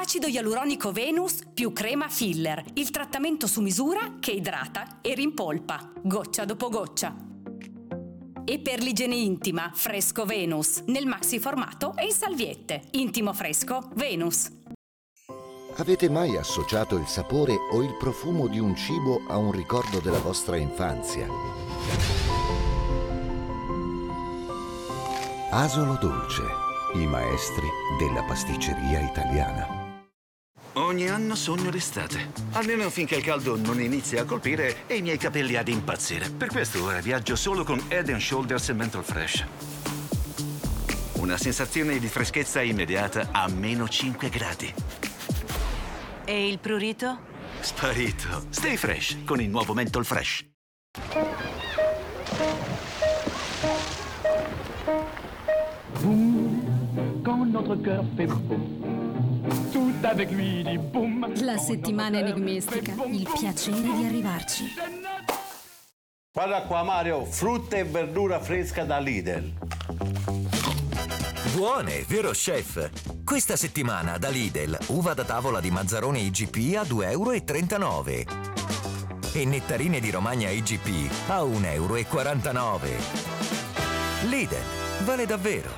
Acido ialuronico Venus più crema filler. Il trattamento su misura che idrata e rimpolpa, goccia dopo goccia. E per l'igiene intima, Fresco Venus, nel maxi formato e in salviette. Intimo fresco Venus. Avete mai associato il sapore o il profumo di un cibo a un ricordo della vostra infanzia? Asolo Dolce, i maestri della pasticceria italiana. Ogni anno sogno l'estate, almeno finché il caldo non inizia a colpire e i miei capelli ad impazzire. Per questo ora viaggio solo con Head & Shoulders Menthol Fresh. Una sensazione di freschezza immediata a meno 5 gradi. E il prurito? Sparito. Stay fresh con il nuovo Menthol Fresh. Boum, quand notre cœur fait boum. Tout avec lui dit boum. La settimana enigmistica, il piacere di arrivarci. Guarda qua Mario, frutta e verdura fresca da Lidl. Buone, vero chef? Questa settimana da Lidl, uva da tavola di Mazzarone IGP a 2,39 € e nettarine di Romagna IGP a 1,49 €. Lidl, vale davvero.